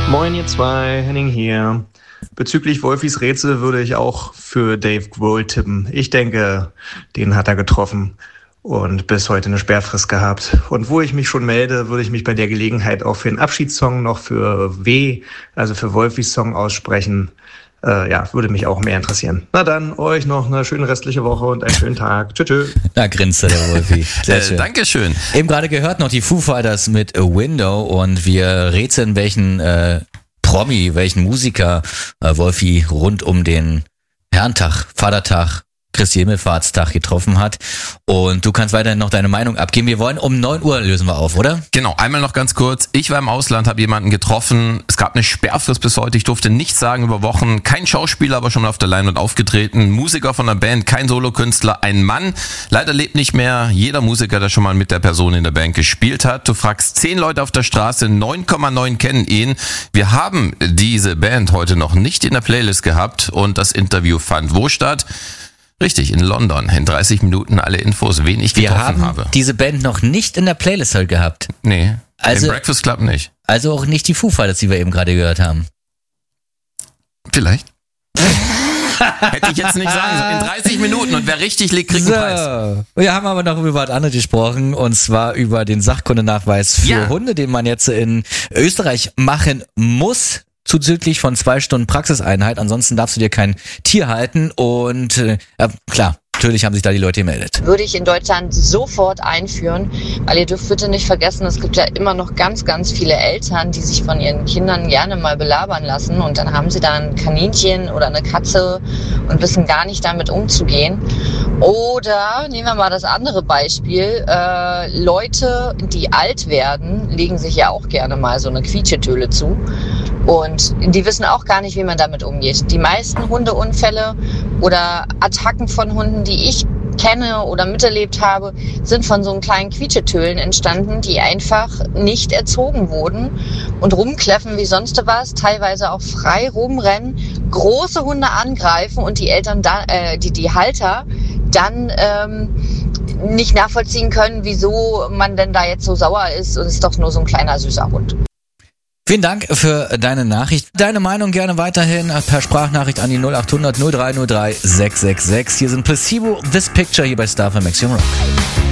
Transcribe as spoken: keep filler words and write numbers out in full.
Moin ihr zwei, Henning hier. Bezüglich Wolfis Rätsel würde ich auch für Dave Grohl tippen. Ich denke, den hat er getroffen und bis heute eine Sperrfrist gehabt. Und wo ich mich schon melde, würde ich mich bei der Gelegenheit auch für einen Abschiedssong noch für W, also für Wolfis Song aussprechen. Äh, ja, würde mich auch mehr interessieren. Na dann, euch noch eine schöne restliche Woche und einen schönen Tag. Tschüss. Tschüss. Da grinste der Wolfi. Sehr schön. Äh, Dankeschön. Eben gerade gehört noch die Foo Fighters mit A Window und wir rätseln, welchen äh, Promi, welchen Musiker äh, Wolfi rund um den Herrentag, Vatertag, Christi Himmelfahrtstag getroffen hat. Und du kannst weiterhin noch deine Meinung abgeben. Wir wollen um neun Uhr lösen wir auf, oder? Genau, einmal noch ganz kurz. Ich war im Ausland, habe jemanden getroffen. Es gab eine Sperrfrist bis heute. Ich durfte nichts sagen über Wochen. Kein Schauspieler, aber schon mal auf der Leinwand aufgetreten. Musiker von der Band, kein Solokünstler, ein Mann. Leider lebt nicht mehr. Jeder Musiker, der schon mal mit der Person in der Band gespielt hat. Du fragst zehn Leute auf der Straße, neun Komma neun kennen ihn. Wir haben diese Band heute noch nicht in der Playlist gehabt und das Interview fand wo statt? Richtig, in London. In dreißig Minuten alle Infos, wen ich Wir getroffen haben habe. diese Band noch nicht in der Playlist halt gehabt. Nee, Also- im Breakfast Club nicht. Also auch nicht die Foo Fighters, die wir eben gerade gehört haben. Vielleicht. Hätte ich jetzt nicht sagen sollen. In dreißig Minuten und wer richtig liegt, kriegt einen Preis. Wir haben aber noch über was anderes gesprochen und zwar über den Sachkundenachweis für Ja. Hunde, den man jetzt in Österreich machen muss. Zuzüglich von zwei Stunden Praxiseinheit, ansonsten darfst du dir kein Tier halten und äh, ja, klar, natürlich haben sich da die Leute gemeldet. Würde ich in Deutschland sofort einführen, weil ihr dürft bitte nicht vergessen, es gibt ja immer noch ganz, ganz viele Eltern, die sich von ihren Kindern gerne mal belabern lassen und dann haben sie da ein Kaninchen oder eine Katze und wissen gar nicht damit umzugehen. Oder nehmen wir mal das andere Beispiel, äh, Leute, die alt werden, legen sich ja auch gerne mal so eine Quietschetöle zu. Und die wissen auch gar nicht, wie man damit umgeht. Die meisten Hundeunfälle oder Attacken von Hunden, die ich kenne oder miterlebt habe, sind von so kleinen Quietschetölen entstanden, die einfach nicht erzogen wurden und rumkläffen wie sonst was, teilweise auch frei rumrennen, große Hunde angreifen und die Eltern, da, äh, die, die Halter dann ähm, nicht nachvollziehen können, wieso man denn da jetzt so sauer ist und es ist doch nur so ein kleiner süßer Hund. Vielen Dank für deine Nachricht. Deine Meinung gerne weiterhin per Sprachnachricht an die null acht hundert null drei null drei sechs sechs sechs. Hier sind Placebo, This Picture hier bei Star F M Maximum Rock.